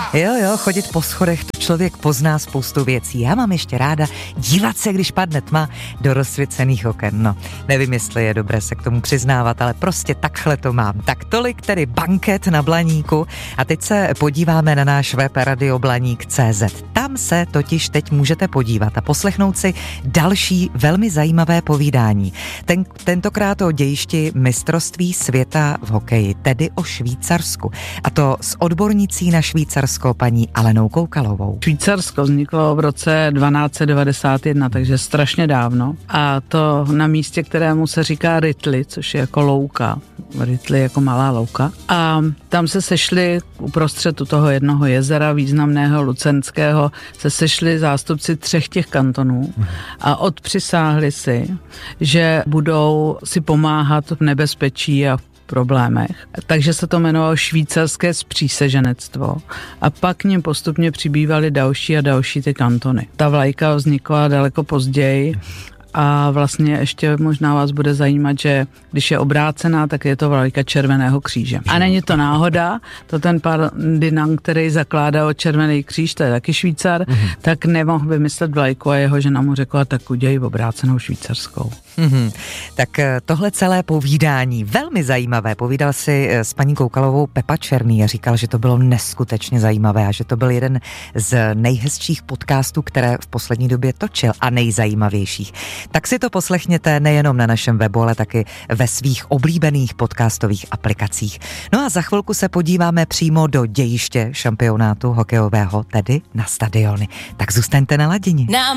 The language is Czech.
Jo, chodit po schodech, to člověk pozná spoustu věcí. Já mám ještě ráda dívat se, když padne tma, do rozsvěcených oken. No, nevím, jestli je dobré se k tomu přiznávat, ale prostě takhle to mám. Tak tolik tedy banket na Blaníku a teď se podíváme na náš web radioblaník.cz. Tam se totiž teď můžete podívat a poslechnout si další velmi zajímavé povídání. Tentokrát o dějišti mistrovství světa v hokeji, tedy o Švýcarsku. A to s odbornicí na Švýcarsko paní Alenou Koukalovou. Švýcarsko vzniklo v roce 1291, takže strašně dávno. A to na místě, kterému se říká Ritli, což je jako louka. Ritli jako malá louka. A tam se sešli uprostřed toho jednoho jezera významného lucenského, se sešli zástupci 3 těch kantonů a odpřisáhli si, že budou si pomáhat v nebezpečí a v problémech. Takže se to jmenovalo švýcarské spříseženectvo a pak k něm postupně přibývaly další a další ty kantony. Ta vlajka vznikla daleko později a vlastně ještě možná vás bude zajímat, že když je obrácená, tak je to vlajka Červeného kříže. A není to náhoda, to ten Ferdinand, který zakládal Červený kříž, to je taky Švýcar, tak nemohl vymyslet vlajku a jeho žena mu řekla, tak udělej obrácenou švýcarskou. Tak tohle celé povídání, velmi zajímavé, povídal si s paní Koukalovou Pepa Černý a říkal, že to bylo neskutečně zajímavé a že to byl jeden z nejhezčích podcastů, které v poslední době točil a nejzajímavějších. Tak si to poslechněte nejenom na našem webu, ale taky ve svých oblíbených podcastových aplikacích. No a za chvilku se podíváme přímo do dějiště šampionátu hokejového, tedy na stadiony. Tak zůstaňte naladěni.